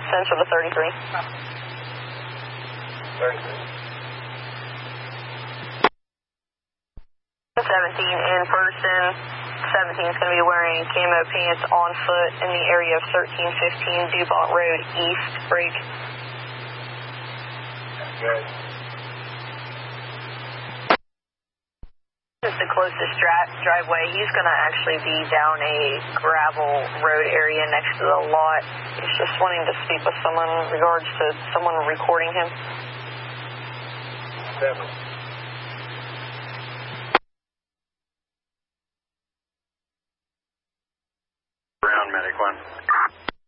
Central to 33. 33. 17 in person. 17 is going to be wearing camo pants on foot in the area of 1315 DuPont Road East. Break. Good. This is the closest driveway. He's going to actually be down a gravel road area next to the lot. He's just wanting to speak with someone in regards to someone recording him. 7. Ground medic 1.